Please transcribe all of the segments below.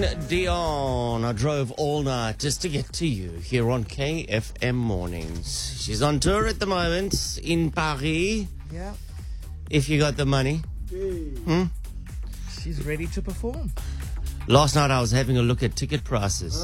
Dion, I drove all night just to get to you here on KFM Mornings. She's on tour at the moment in Paris. Yeah. If you got the money. She's ready to perform. Last night I was having a look at ticket prices.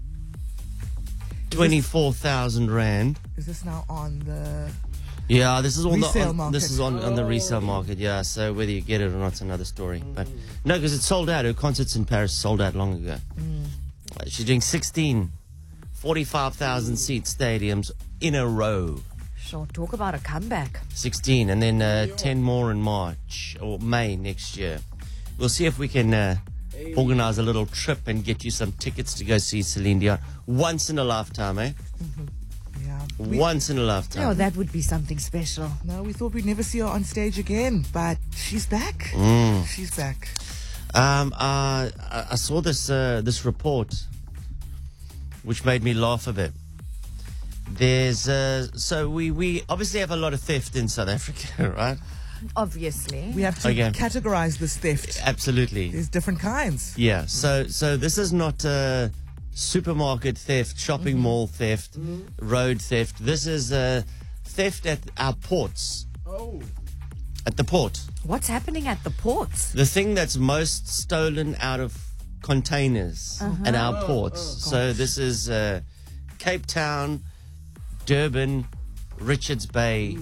24,000 Rand. Is this now on the... Yeah, this is on Resale the market. this is on the resale market. Yeah, so whether you get it or not's another story. But no, because it's sold out. Her concerts in Paris sold out long ago. She's doing 16 45,000 seat stadiums in a row. Sure, talk about a comeback. 16, and then 10 more in March or May next year. We'll see if we can organize a little trip and get you some tickets to go see Celine Dion. Once in a lifetime, eh? Yeah. Once in a lifetime. Oh, that would be something special. No, we thought we'd never see her on stage again, but she's back. She's back. I saw this report, which made me laugh a bit. There's so we obviously have a lot of theft in South Africa, right? Obviously. We have to Okay. categorize this theft. Absolutely. There's different kinds. Yeah. So this is not supermarket theft, shopping mall theft, road theft. This is theft at our ports. Oh. At the port. What's happening at the ports? The thing that's most stolen out of containers at our ports. So this is Cape Town, Durban, Richards Bay,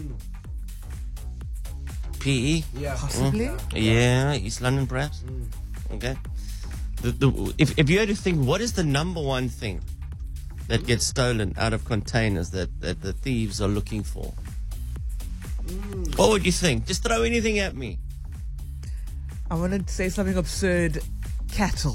PE. Possibly. Yeah, East London perhaps. Okay. If you had to think, what is the number one thing that gets stolen out of containers that the thieves are looking for? What would you think? Just throw anything at me. I want to say something absurd. Cattle.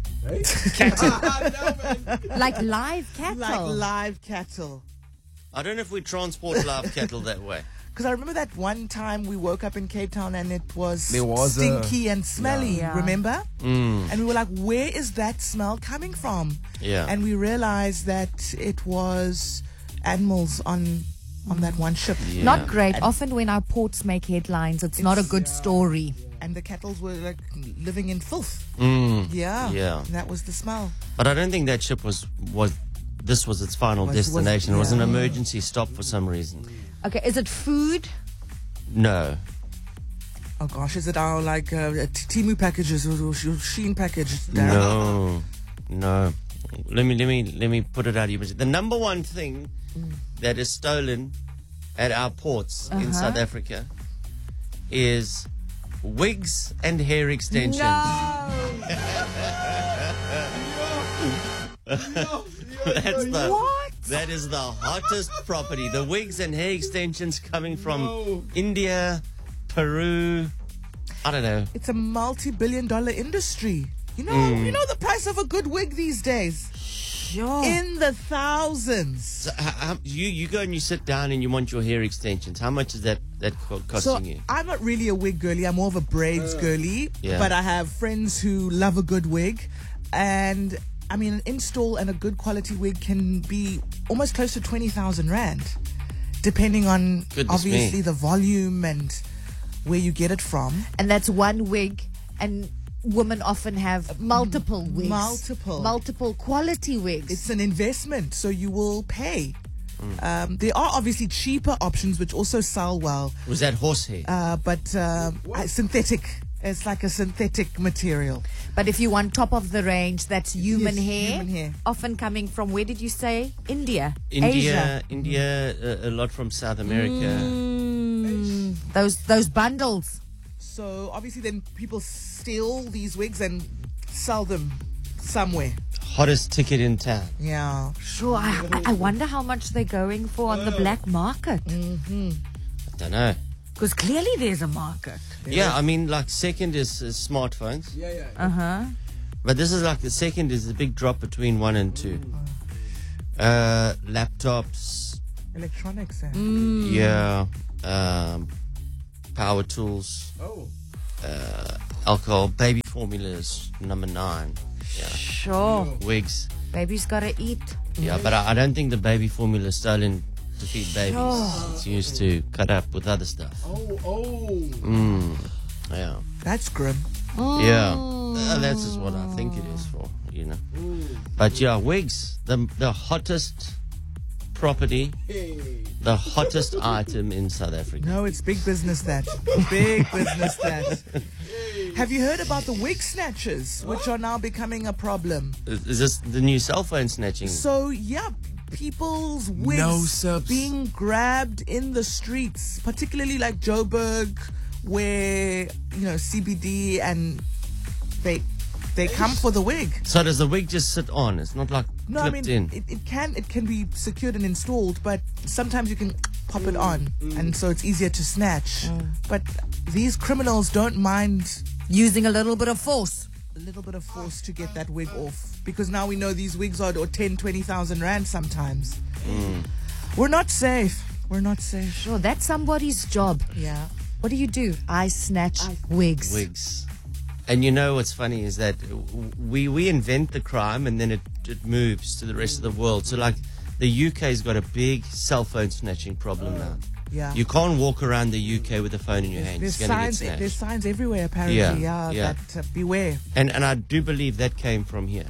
Like live cattle. Like live cattle. I don't know if we transport live cattle that way. Because I remember that one time we woke up in Cape Town and it was, There was stinky and smelly, Yeah. remember? And we were like, where is that smell coming from? Yeah. And we realized that it was animals on that one ship. Yeah. Not great. Often when our ports make headlines, it's not a good story. And the cattle were like living in filth. Yeah. And that was the smell. But I don't think that ship was this was its final Was- destination. It was an yeah. emergency stop for some reason. Okay, is it food? No. Oh gosh, is it our Timu packages or Sheen package? Darren? No. Let me put it out to you. The number one thing that is stolen at our ports in South Africa is wigs and hair extensions. That is the hottest property. The wigs and hair extensions coming from India, Peru. I don't know. It's a multi-billion-dollar industry. You know the price of a good wig these days? Sure. In the thousands. So, you go and you sit down and you want your hair extensions. How much is that costing So you? I'm not really a wig girly. I'm more of a braids girly. Yeah. But I have friends who love a good wig. And I mean, an install and a good quality wig can be almost close to 20,000 Rand. Depending on, Goodness obviously, me. the volume and where you get it from. And that's one wig, and women often have multiple wigs. Multiple quality wigs. It's an investment, so you will pay. There are obviously cheaper options which also sell well, Was that horsehair? but synthetic. It's like a synthetic material. But if you want top of the range, that's human Yes, hair. human hair. Often coming from, where did you say? India. India, Asia. a lot from South America. Those bundles. So obviously then people steal these wigs and sell them somewhere. Hottest ticket in town. Yeah. Sure. I wonder how much they're going for on the black market. I don't know. Because clearly there's a market. Yeah, I mean, like second is smartphones. But this is like the second is the big drop between 1 and 2. Laptops, Electronics. yeah, power tools, alcohol, baby formulas, number 9. Yeah, Sure. wigs. Baby's got to eat. Yeah, but I don't think the baby formula is stolen to feed babies. It's used to cut up with other stuff. Yeah. That's grim. Yeah. That's just what I think it is for, you know. But yeah, wigs, the hottest property, the hottest item in South Africa. No, it's big business that. Big business that. Have you heard about the wig snatchers, which are now becoming a problem? Is this the new cell phone snatching? So, yeah, people's wigs being grabbed in the streets, particularly like Joburg, where, you know, CBD, and they come for the wig. So does the wig just sit on? It's not like clipped in? It can be secured and installed, but sometimes you can pop it on, and so it's easier to snatch. But these criminals don't mind using a little bit of force. A little bit of force to get that wig off, because now we know these wigs are 10,000-20,000 rand sometimes. We're not safe. We're not safe. Sure, that's somebody's job. Yeah. What do you do? I snatch wigs. Wigs. And you know what's funny is that we invent the crime and then it moves to the rest of the world. So like the UK's got a big cell phone snatching problem now. Yeah. You can't walk around the UK with a phone in your hand. It's going to get snatched. There's signs everywhere apparently. Yeah. That beware. And I do believe that came from here.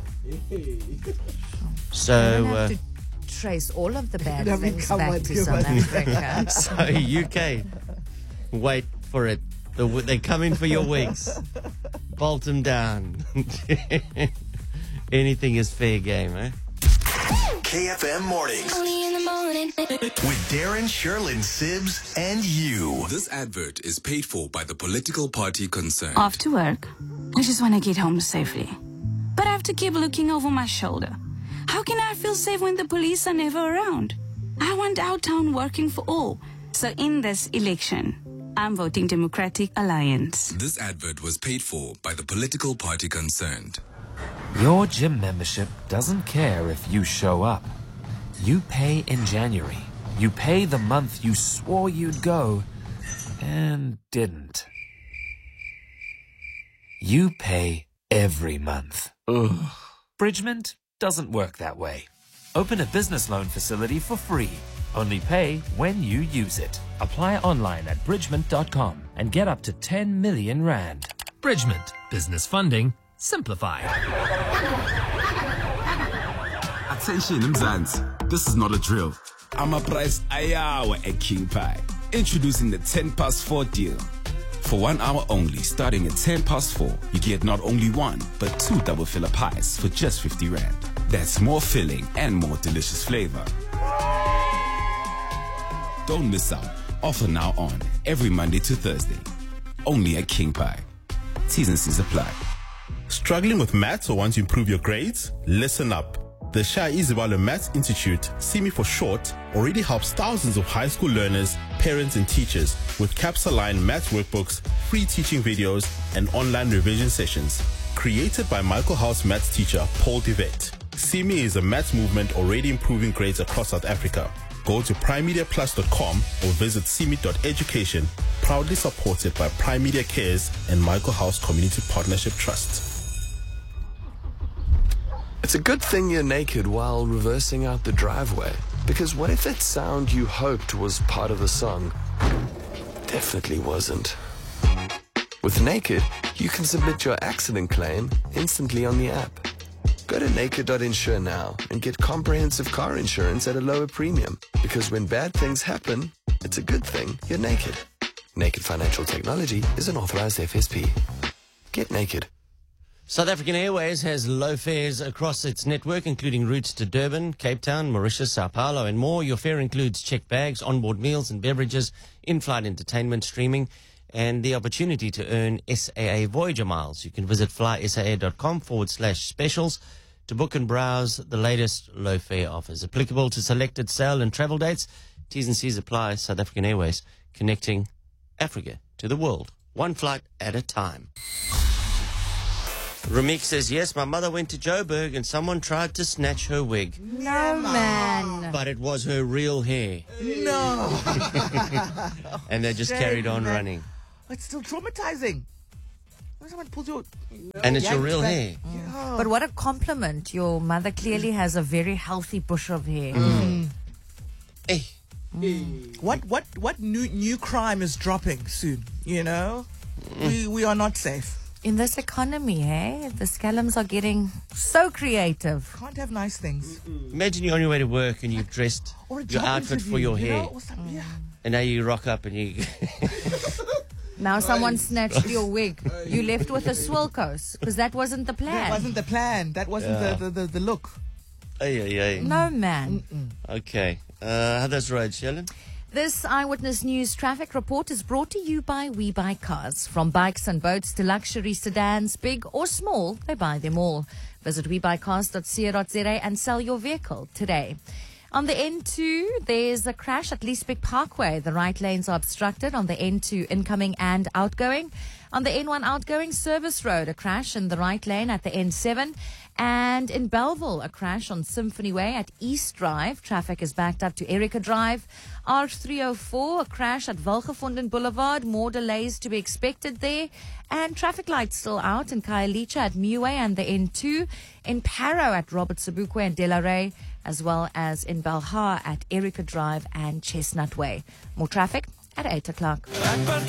So I don't have to trace all of the bad things back to South Africa. So UK, wait for it. They're coming for your wigs. Bolt them down. Anything is fair game, eh? KFM Mornings. Only in the morning. With Darren, Sherlyn, Sibs, and you. This advert is paid for by the political party concerned. Off to work. I just want to get home safely. But I have to keep looking over my shoulder. How can I feel safe when the police are never around? I want our town working for all. So in this election, I'm voting Democratic Alliance. This advert was paid for by the political party concerned. Your gym membership doesn't care if you show up. You pay in January. You pay the month you swore you'd go and didn't. You pay every month. Ugh. Bridgement doesn't work that way. Open a business loan facility for free. Only pay when you use it. Apply online at bridgement.com and get up to 10 million rand. Bridgement. Business funding simplified. Attention, Mzansi. This is not a drill. I'm a price ayawa at King Pie. Introducing the 10 past 4 deal. For 1 hour only, starting at 10 past 4, you get not only 1, but 2 double filler pies for just 50 rand. That's more filling and more delicious flavor. Don't miss out. Offer now on every Monday to Thursday. Only at King Pie. T's and C's apply. Struggling with maths or want to improve your grades? Listen up. The Shah Izibalo Maths Institute, SIMI for short, already helps thousands of high school learners, parents and teachers with CAPS-aligned maths workbooks, free teaching videos, and online revision sessions. Created by Michael House maths teacher Paul Devet. SIMI is a maths movement already improving grades across South Africa. Go to primemediaplus.com or visit simi.education, proudly supported by Prime Media Cares and Michael House Community Partnership Trust. It's a good thing you're naked while reversing out the driveway, because what if that sound you hoped was part of the song definitely wasn't? With Naked, you can submit your accident claim instantly on the app. Go to naked.insure now and get comprehensive car insurance at a lower premium, because when bad things happen, it's a good thing you're naked. Naked Financial Technology is an authorized FSP. Get naked. South African Airways has low fares across its network, including routes to Durban, Cape Town, Mauritius, Sao Paulo, and more. Your fare includes checked bags, onboard meals and beverages, in-flight entertainment, streaming, and the opportunity to earn SAA Voyager miles. You can visit flysaa.com/specials to book and browse the latest low fare offers. Applicable to selected sale and travel dates. T's and C's apply. South African Airways, connecting Africa to the world, one flight at a time. Ramik says, yes, my mother went to Joburg and someone tried to snatch her wig. No, man. But it was her real hair. No. And they just carried on running. It's still traumatizing. When someone pulls your... And it's your real hair. Yeah. But what a compliment. Your mother clearly has a very healthy bush of hair. Hey. What new crime is dropping soon, you know? We are not safe. In this economy, the scallums are getting so creative. Can't have nice things. Imagine you're on your way to work and you've dressed Or a your job outfit interview, for your you hair. know, or something, yeah. And now you rock up and you... Now someone snatched your wig. You left with a swilkos because that wasn't the plan. That wasn't the plan. That wasn't the look. Ay. No, man. Okay. How those roads, Helen? This Eyewitness News traffic report is brought to you by We Buy Cars. From bikes and boats to luxury sedans, big or small, they buy them all. Visit webuycars.co.za and sell your vehicle today. On the N2, there's a crash at Leesbeek Parkway. The right lanes are obstructed on the N2 incoming and outgoing. On the N1 outgoing, Service Road, a crash in the right lane at the N7. And in Belleville, a crash on Symphony Way at East Drive. Traffic is backed up to Erica Drive. R304, a crash at Wilgevonden Boulevard. More delays to be expected there. And traffic lights still out in Khayelitsha at Muway and the N2. In Parow at Robert Sobukwe and Delaray, as well as in Belhar at Erica Drive and Chestnut Way. More traffic at 8 o'clock.